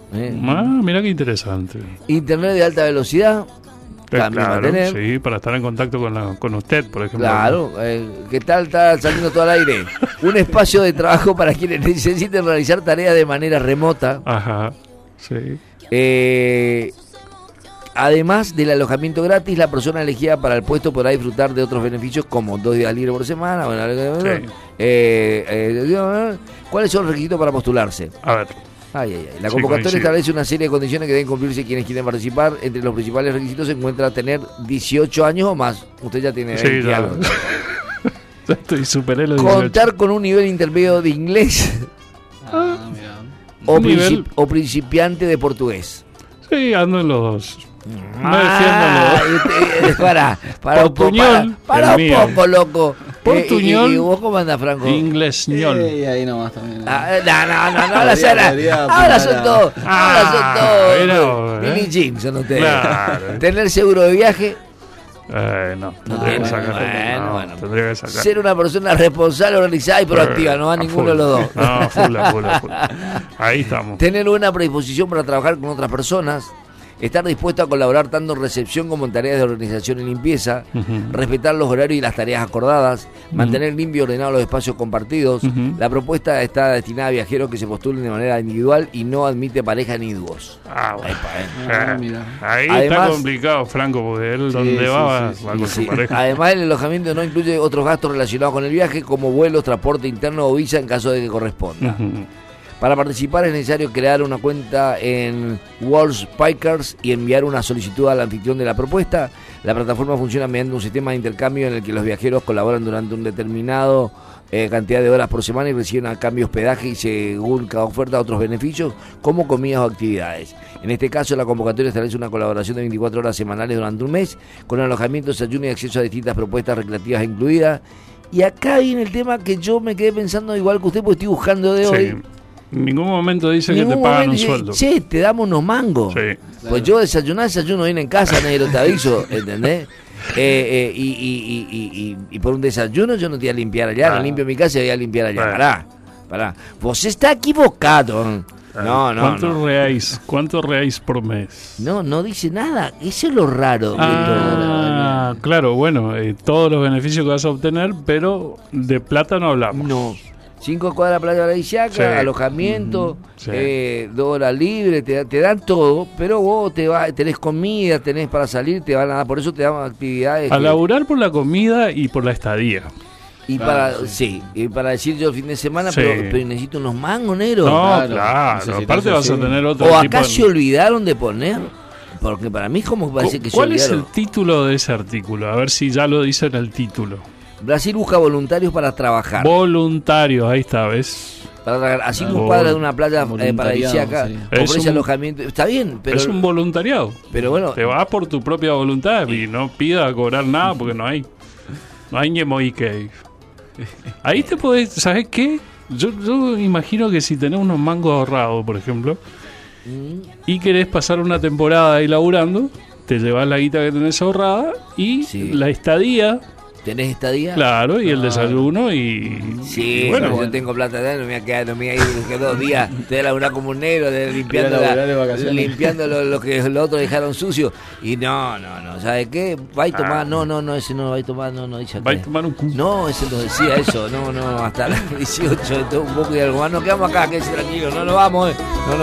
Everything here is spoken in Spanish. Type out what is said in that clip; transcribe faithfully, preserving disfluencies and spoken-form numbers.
¿eh? Ah, mira qué interesante. Internet de alta velocidad. Eh, También va a claro, tener. sí, para estar en contacto con, la, con usted, por ejemplo. Claro, eh, ¿qué tal está saliendo todo al aire? Un espacio de trabajo para quienes necesiten realizar tareas de manera remota. Ajá, sí. Eh, además del alojamiento gratis, la persona elegida para el puesto podrá disfrutar de otros beneficios como dos días libres por semana. Bueno, Sí. eh, eh, ¿cuáles son los requisitos para postularse? A ver. Ay, ay, ay. La Sí, convocatoria coincido. establece una serie de condiciones que deben cumplirse quienes quieren participar. Entre los principales requisitos se encuentra tener dieciocho años o más. Usted ya tiene veinte Sí, ya. años. Ya estoy superé los dieciocho. Contar con un nivel intermedio de inglés Ah, mira. o, Un nivel- princip- o principiante de portugués. Sí, ando en los dos. No Ah, defiendo eh, para, para un poco, Portuñol, para, para el un mío. poco, loco. Portuñol. Eh, y, y vos cómo andás, Franco? los inglesñol. Eh, y ahí nomás también. Ah, eh, no, no, no, no, ahora, Podría- son- podría ahora apuntar son a- todos, ahora son Ah, todos. mira vos, Billie eh. Jean son ustedes. Claro. Tener seguro de viaje, Eh, no, No, tendría que bueno, sacar. bueno, no, bueno. Tendría que sacar. ser una persona responsable, organizada y proactiva, no a ninguno full. de los dos. No, full, a full, a full. Ahí estamos. Tener buena predisposición para trabajar con otras personas, estar dispuesto a colaborar tanto en recepción como en tareas de organización y limpieza, Ujú. respetar los horarios y las tareas acordadas, mantener limpio y ordenado los espacios compartidos. Ujú. La propuesta está destinada a viajeros que se postulen de manera individual y no admite pareja ni dúos. Ah, bueno. Epa, eh. Ah, Eh, mira. Ahí Además- está complicado, Franco, porque él donde sí, va, va, sí, va sí, con Sí. su pareja. Además, el alojamiento no incluye otros gastos relacionados con el viaje, como vuelos, transporte interno o visa en caso de que corresponda. Ujú. Para participar es necesario crear una cuenta en Worldspikers y enviar una solicitud al anfitrión de la propuesta. La plataforma funciona mediante un sistema de intercambio en el que los viajeros colaboran durante un determinado eh, cantidad de horas por semana y reciben a cambio hospedaje y según cada oferta otros beneficios como comidas o actividades. En este caso la convocatoria establece una colaboración de veinticuatro horas semanales durante un mes con alojamiento, desayuno y acceso a distintas propuestas recreativas incluidas. Y acá viene el tema que yo me quedé pensando igual que usted porque estoy buscando de Sí. hoy. En ningún momento dice que Ningún te pagan momento un dice, sueldo. che, te damos unos mangos. Sí. Pues yo desayunar, desayuno viene en casa, negro, te aviso, ¿entendés? Eh, eh, y, y, y, y, y, y por un desayuno yo no te voy a limpiar allá, Ah. no limpio mi casa y voy a limpiar allá. Bueno. Pará, pará. Vos está equivocado. No, no, ¿Cuántos no. reais? ¿Cuántos reais por mes? No, no dice nada. Eso es lo raro. de todo. Ah, claro, bueno, eh, todos los beneficios que vas a obtener, pero de plata no hablamos. No. Cinco cuadras playa paradisíaca, Sí. alojamiento, Sí. eh, dos horas libres, te, te dan todo, pero vos te vas, tenés comida, tenés para salir, te van a dar, por eso te dan actividades. A que- laburar por la comida y por la estadía. y Claro, para, sí. sí, y para decir yo el fin de semana, Sí. pero, pero necesito unos mangos, negro. No, claro, claro. necesitas Aparte vas a así. tener otro o tipo acá de- se olvidaron de poner, porque para mí como parece que se ¿Cuál es olvidaron. el título de ese artículo? A ver si ya lo dice en el título. Brasil busca voluntarios para trabajar. Voluntarios, ahí está, ¿ves? Para trabajar a cinco Vol- cuadras de una playa eh, voluntariado, paradisíaca, sí. Es ofrece un- alojamiento. Está bien, pero, es un voluntariado. pero bueno, Te vas por tu propia voluntad y no pidas cobrar nada porque no hay. No hay ñemoique. Ahí te podés, ¿sabes qué? Yo, yo imagino que si tenés unos mangos ahorrados, por ejemplo, y querés pasar una temporada ahí laburando, te llevas la guita que tenés ahorrada y Sí. la estadía, ¿tenés estadía? claro, y el desayuno y... Sí, y bueno, pero yo tengo plata de no me voy a quedar, no me voy a ir que dos días, te voy a laburar como un negro, de, limpiando, Voy a laburar de la- vacaciones. limpiando lo, lo que los otros dejaron sucio. Y no, no, no, ¿sabes qué? Va a tomar, Ah. no, no, no, ese no va a tomar, no, no, dice va a acá. tomar un cu. No, ese nos decía eso, no, no, hasta las dieciocho, un poco y algo más, nos quedamos acá, que es tranquilo, no nos vamos, eh. no, no.